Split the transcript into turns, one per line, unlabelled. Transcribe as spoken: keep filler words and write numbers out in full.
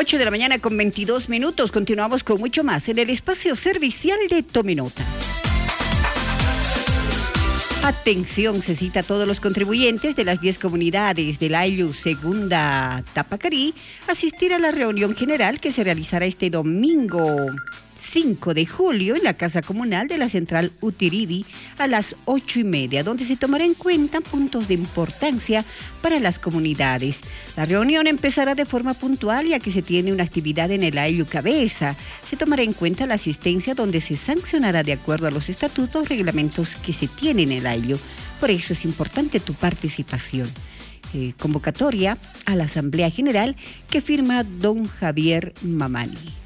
ocho de la mañana con veintidós minutos. Continuamos con mucho más en el espacio servicial de Tominota. Atención, se cita a todos los contribuyentes de las diez comunidades del Ayllu Segunda Tapacarí asistir a la reunión general que se realizará este domingo cinco de julio en la Casa Comunal de la Central Utiriri a las ocho y media, donde se tomará en cuenta puntos de importancia para las comunidades. La reunión empezará de forma puntual, ya que se tiene una actividad en el Ayllu Cabeza. Se tomará en cuenta la asistencia, donde se sancionará de acuerdo a los estatutos, reglamentos que se tienen en el Ayllu. Por eso es importante tu participación. Eh, convocatoria a la Asamblea General que firma don Javier Mamani.